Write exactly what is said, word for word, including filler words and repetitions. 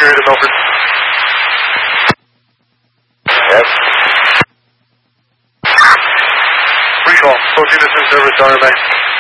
Mercury to Milford. Yes. Recall. Approaching distance service, R M A.